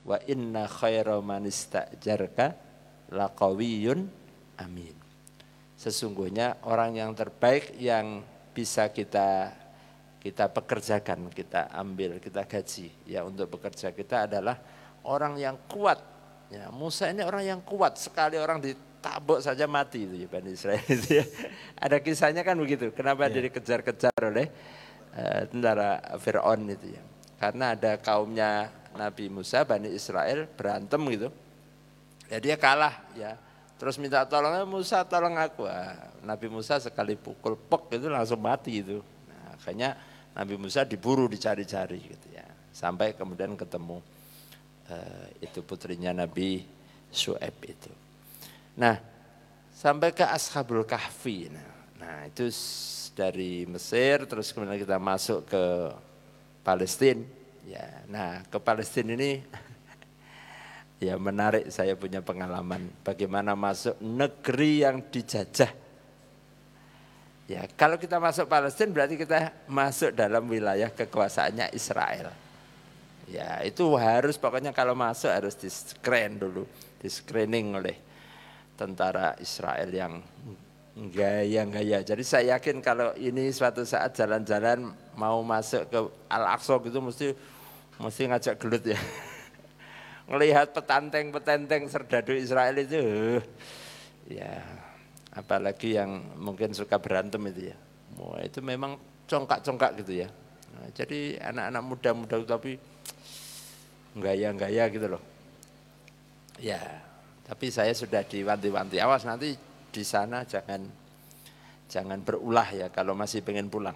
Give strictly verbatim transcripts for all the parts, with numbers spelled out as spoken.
wa inna khaira man istajarka laqawiyyun amin. Sesungguhnya orang yang terbaik yang bisa kita kita pekerjakan, kita ambil, kita gaji ya untuk bekerja kita adalah orang yang kuat. Ya, Musa ini orang yang kuat, sekali orang ditabuk saja mati itu ya Bani Israil itu ya. Ada kisahnya kan begitu. Kenapa yeah. dia dikejar-kejar oleh uh, tentara Fir'aun itu ya. Karena ada kaumnya Nabi Musa, Bani Israel berantem gitu. Ya dia kalah ya. Terus minta tolong, Musa tolong aku. Nah, Nabi Musa sekali pukul pok itu langsung mati itu. Nah, akhirnya Nabi Musa diburu, dicari-cari gitu ya. Sampai kemudian ketemu uh, itu putrinya Nabi Syu'aib itu. Nah, sampai ke Ashabul Kahfi. Nah, nah itu dari Mesir terus kemudian kita masuk ke Palestina. Ya, nah ke Palestina ini ya menarik, saya punya pengalaman bagaimana masuk negeri yang dijajah. Ya, kalau kita masuk Palestina berarti kita masuk dalam wilayah kekuasaannya Israel. Ya, itu harus pokoknya kalau masuk harus di-screen dulu, di-screening oleh tentara Israel yang gaya-gaya. Jadi saya yakin kalau ini suatu saat jalan-jalan mau masuk ke Al-Aqsa gitu mesti mesti ngajak gelut ya. Ngelihat petanteng-petenteng serdadu Israel itu ya, apalagi yang mungkin suka berantem itu ya. Wah, itu memang congkak-congkak gitu ya. Nah, jadi anak-anak muda-muda tapi gaya-gaya gitu loh. Ya, tapi saya sudah diwanti-wanti, awas nanti di sana jangan jangan berulah ya kalau masih pengen pulang.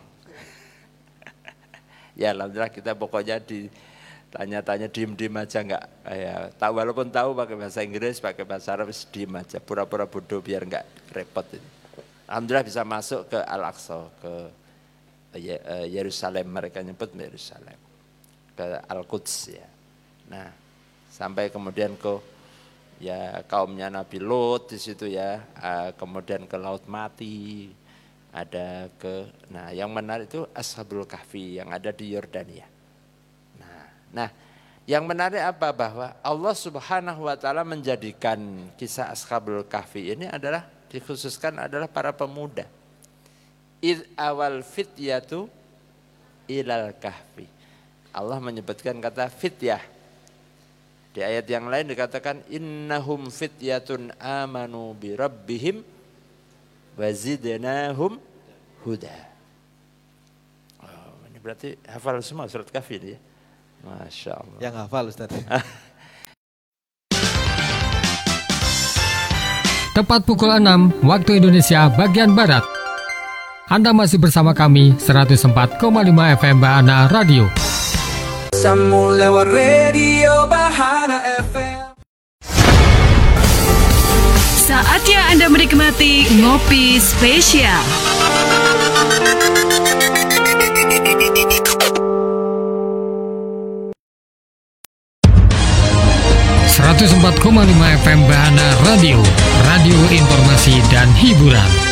Ya alhamdulillah kita pokoknya ditanya-tanya diem-diem aja enggak. Ya, tahu walaupun tahu pakai bahasa Inggris, pakai bahasa Arab, diem aja, pura-pura bodoh biar enggak repot. Alhamdulillah bisa masuk ke Al-Aqsa, ke Yerusalem, mereka nyebut Yerusalem, ke Al-Quds ya. Nah, sampai kemudian ke ya kaumnya Nabi Lot di situ ya, kemudian ke Laut Mati, ada ke, nah yang menarik itu Ashabul Kahfi yang ada di Yordania. Nah, nah yang menarik apa, bahwa Allah Subhanahu Wa Taala menjadikan kisah Ashabul Kahfi ini adalah dikhususkan adalah para pemuda. Id awal fityatu ilal kahfi. Allah menyebutkan kata fityah. Di ayat yang lain dikatakan innahum fityatun amanu bi rabbihim wazidnahum huda. Oh, ini berarti hafal semua surat Kahfi ini ya. Masya Allah. Yang hafal Ustaz. Tepat pukul enam waktu Indonesia bagian Barat. Anda masih bersama kami seratus empat koma lima F M Bahana Radio. Sambung lewat radio Bahana F M. Saatnya Anda menikmati Ngopi Spesial. seratus empat koma lima F M Bahana Radio, radio informasi dan hiburan.